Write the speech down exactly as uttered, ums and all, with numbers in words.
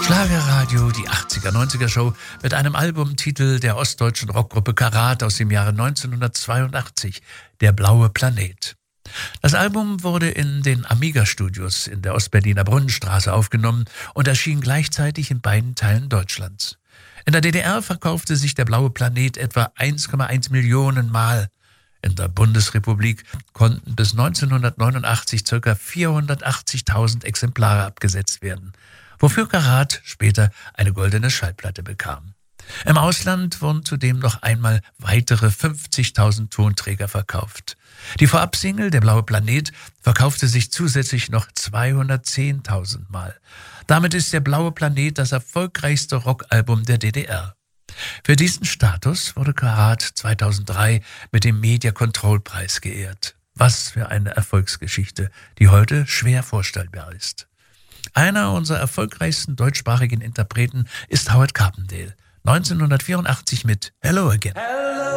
Schlagerradio, die achtziger-neunziger-Show mit einem Albumtitel der ostdeutschen Rockgruppe Karat aus dem Jahre neunzehnhundertzweiundachtzig, Der blaue Planet. Das Album wurde in den Amiga-Studios in der Ostberliner Brunnenstraße aufgenommen und erschien gleichzeitig in beiden Teilen Deutschlands. In der D D R verkaufte sich Der blaue Planet etwa eins Komma eins Millionen Mal. In der Bundesrepublik konnten bis neunzehnhundertneunundachtzig ca. vierhundertachtzigtausend Exemplare abgesetzt werden, wofür Karat später eine goldene Schallplatte bekam. Im Ausland wurden zudem noch einmal weitere fünfzigtausend Tonträger verkauft. Die Vorabsingle Der blaue Planet verkaufte sich zusätzlich noch zweihundertzehntausend Mal. Damit ist Der blaue Planet das erfolgreichste Rockalbum der D D R. Für diesen Status wurde Karat zweitausenddrei mit dem Media-Control-Preis geehrt. Was für eine Erfolgsgeschichte, die heute schwer vorstellbar ist. Einer unserer erfolgreichsten deutschsprachigen Interpreten ist Howard Carpendale, neunzehnhundertvierundachtzig mit Hello Again. Hello.